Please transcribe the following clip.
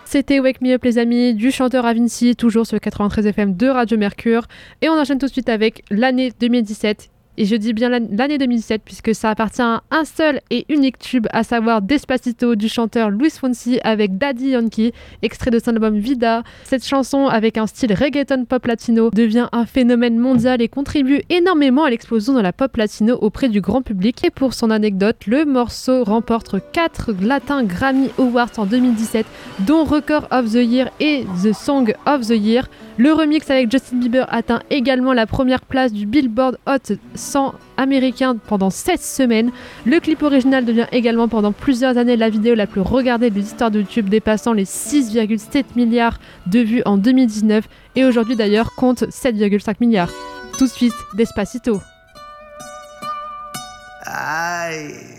C'était Wake Me Up les amis du chanteur Avinci, toujours sur le 93 FM de Radio Mercure. Et on enchaîne tout de suite avec l'année 2017. Et je dis bien l'année 2017 puisque ça appartient à un seul et unique tube, à savoir Despacito du chanteur Luis Fonsi avec Daddy Yankee, extrait de son album Vida. Cette chanson avec un style reggaeton pop latino devient un phénomène mondial et contribue énormément à l'explosion de la pop latino auprès du grand public. Et pour son anecdote, le morceau remporte 4 Latin Grammy Awards en 2017, dont Record of the Year et The Song of the Year. Le remix avec Justin Bieber atteint également la première place du Billboard Hot 100 américain pendant 16 semaines. Le clip original devient également pendant plusieurs années la vidéo la plus regardée de l'histoire de YouTube, dépassant les 6,7 milliards de vues en 2019 et aujourd'hui d'ailleurs compte 7,5 milliards. Tout de suite, Despacito. Aïe.